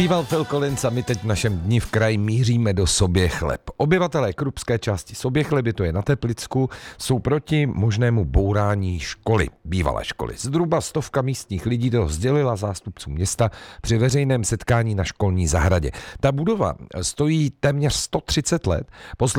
Zpíval Phil Collins a my teď v našem dni v kraji míříme do Soběchleb. Obyvatelé krupské části Soběchleby, to je na Teplicku, jsou proti možnému bourání školy, bývalé školy. Zhruba 100 místních lidí to sdělila zástupcům města při veřejném setkání na školní zahradě. Ta budova stojí téměř 130 let.